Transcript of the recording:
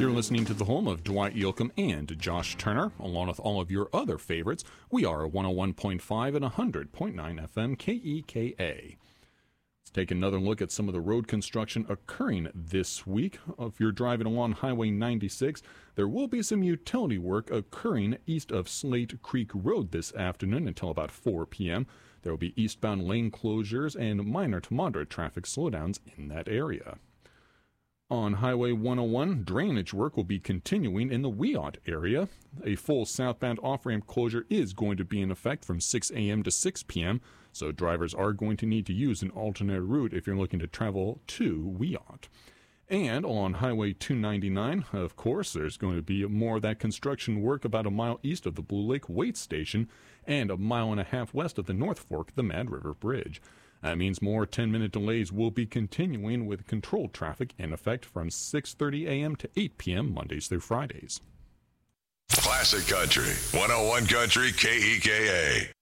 You're listening to the home of Dwight Yoakam and Josh Turner, along with all of your other favorites. We are 101.5 and 100.9 FM KEKA. Let's take another look at some of the road construction occurring this week. If you're driving along Highway 96, there will be some utility work occurring east of Slate Creek Road this afternoon until about 4 p.m. There will be eastbound lane closures and minor to moderate traffic slowdowns in that area. On Highway 101, drainage work will be continuing in the Weot area. A full southbound off-ramp closure is going to be in effect from 6 a.m. to 6 p.m., so drivers are going to need to use an alternate route if you're looking to travel to Weot. And on Highway 299, of course, there's going to be more of that construction work about a mile east of the Blue Lake Wait Station and a mile and a half west of the North Fork of the Mad River Bridge. That means more 10-minute delays will be continuing with controlled traffic in effect from 6:30 a.m. to 8 p.m. Mondays through Fridays. Classic Country, 101 Country KEKA.